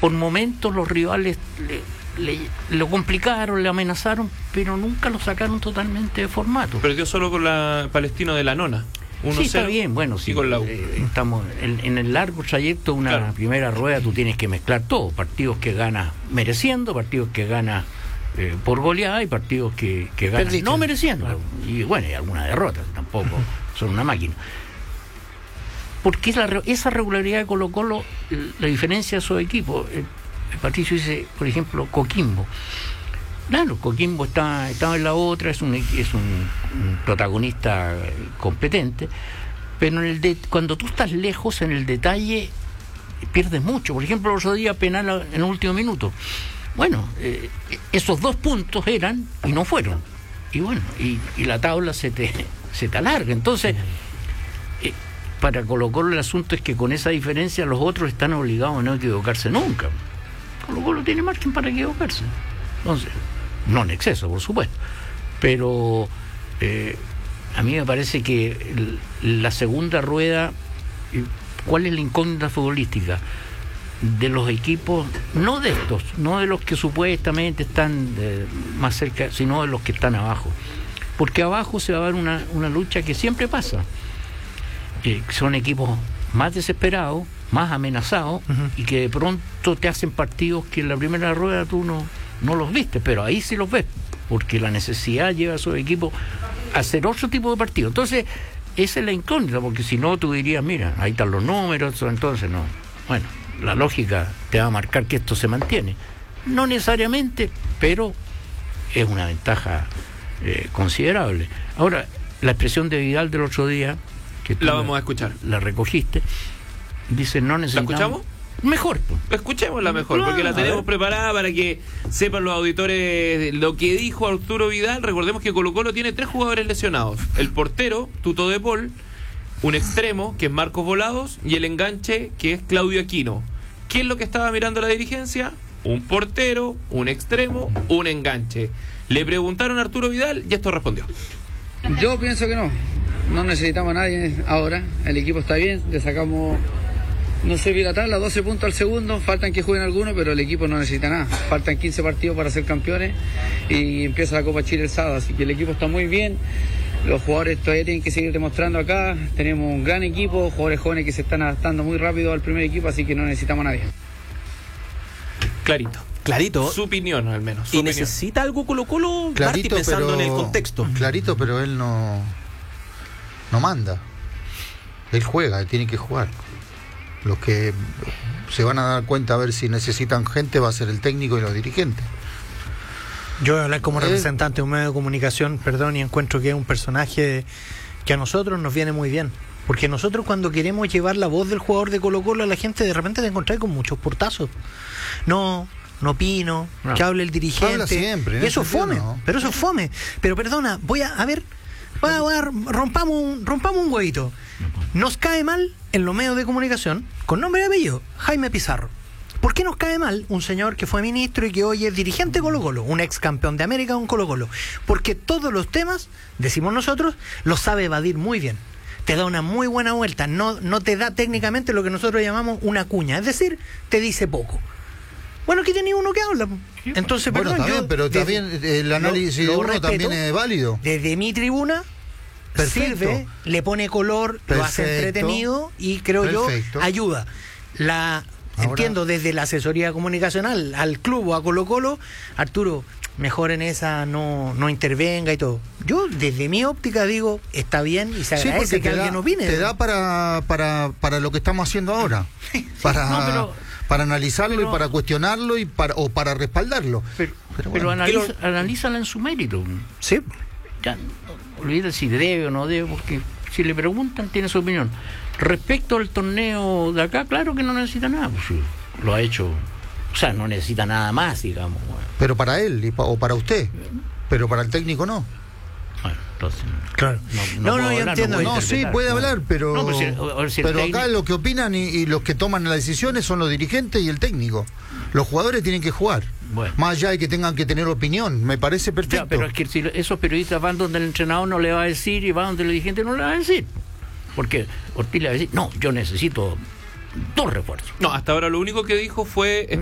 por momentos los rivales lo complicaron, le amenazaron, pero nunca lo sacaron totalmente de formato. Perdió solo con la Palestino de la Nona. 1-0, sí, está bien, bueno, sí, con la U. Estamos en el largo trayecto de una primera rueda, tú tienes que mezclar todo, partidos que ganas mereciendo, partidos que ganas por goleada y partidos que ganas no mereciendo. Claro. Y bueno, hay algunas derrotas, tampoco son una máquina. Porque esa regularidad de Colo-Colo, la diferencia de esos equipos, Patricio dice, por ejemplo, Coquimbo. Claro, Coquimbo está en la otra, es un protagonista competente, pero cuando tú estás lejos en el detalle pierdes mucho. Por ejemplo, el otro día penal en el último minuto. Bueno, esos 2 puntos eran y no fueron. Y bueno, y la tabla se te alarga. Entonces, para Colo-Colo el asunto es que con esa diferencia los otros están obligados a no equivocarse nunca. Colo-Colo tiene margen para equivocarse. Entonces, no en exceso, por supuesto, pero a mí me parece que la segunda rueda, ¿cuál es la incógnita futbolística? De los equipos, no de estos, no de los que supuestamente están más cerca, sino de los que están abajo, porque abajo se va a dar una lucha que siempre pasa, son equipos más desesperados, más amenazados, y que de pronto te hacen partidos que en la primera rueda tú no los viste, pero ahí sí los ves, porque la necesidad lleva a esos equipos a hacer otro tipo de partido. Entonces, esa es la incógnita, porque si no tú dirías, mira, ahí están los números, entonces no. Bueno, la lógica te va a marcar que esto se mantiene. No necesariamente, pero es una ventaja considerable. Ahora, la expresión de Vidal del otro día, que tú la vamos a escuchar. La recogiste, dice, no necesitamos... ¿La escuchamos? Mejor. Escuchémosla mejor, claro, porque la tenemos preparada para que sepan los auditores lo que dijo Arturo Vidal. Recordemos que Colo-Colo tiene 3 jugadores lesionados: el portero, Tuto de Paul, un extremo, que es Marcos Volados, y el enganche, que es Claudio Aquino. ¿Qué es lo que estaba mirando la dirigencia? Un portero, un extremo, un enganche. Le preguntaron a Arturo Vidal y esto respondió. Yo pienso que no necesitamos a nadie ahora, el equipo está bien, le sacamos, no sé, vi la tabla, 12 puntos al segundo, faltan que jueguen algunos, pero el equipo no necesita nada, faltan 15 partidos para ser campeones y empieza la Copa Chile el sábado, así que el equipo está muy bien, los jugadores todavía tienen que seguir demostrando acá, tenemos un gran equipo, jugadores jóvenes que se están adaptando muy rápido al primer equipo, así que no necesitamos a nadie. Clarito. Su opinión, al menos. ¿Y necesita algo Colo-Colo? Clarito, pensando pero, en el contexto. Clarito, pero él no manda. Él juega, él tiene que jugar. Los que se van a dar cuenta a ver si necesitan gente va a ser el técnico y los dirigentes. Yo voy a hablar como representante de un medio de comunicación, y encuentro que es un personaje que a nosotros nos viene muy bien. Porque nosotros cuando queremos llevar la voz del jugador de Colo-Colo a la gente, de repente te encontrás con muchos portazos. No opino, que hable el dirigente. Habla siempre. Y eso es fome, pero eso es fome. Pero perdona, rompamos un huevito. Nos cae mal en los medios de comunicación, con nombre y apellido, Jaime Pizarro. ¿Por qué nos cae mal un señor que fue ministro y que hoy es dirigente de Colo-Colo, un ex campeón de América con Colo-Colo? Porque todos los temas, decimos nosotros, los sabe evadir muy bien. Te da una muy buena vuelta, no te da técnicamente lo que nosotros llamamos una cuña, es decir, te dice poco. Bueno, aquí tenía uno que habla. Entonces, bueno, perdón, está bien, pero también el análisis de uno respeto, también es válido. Desde mi tribuna sirve, le pone color, lo hace entretenido y creo yo ayuda. Entiendo desde la asesoría comunicacional al club o a Colo-Colo, Arturo, mejor en esa no intervenga y todo. Yo desde mi óptica digo, está bien y se agradece que alguien opine. Te da para lo que estamos haciendo ahora. Para analizarlo y para cuestionarlo o para respaldarlo. Pero analízala en su mérito. Sí. Ya, olvídate si debe o no debe, porque si le preguntan tiene su opinión. Respecto al torneo de acá, claro que no necesita nada, pues sí, lo ha hecho, o sea, no necesita nada más, digamos. Pero para él o para usted, pero para el técnico no. Bueno, entonces, claro. No, yo entiendo. No, sí, puede hablar, pero pero acá los que opinan y los que toman las decisiones son los dirigentes y el técnico. Los jugadores tienen que jugar. Bueno. Más allá de que tengan que tener opinión, me parece perfecto. Ya, pero es que si esos periodistas van donde el entrenador no le va a decir y van donde el dirigente no le va a decir. Porque Ortiz le va a decir, no, yo necesito 2 refuerzos. No, hasta ahora lo único que dijo fue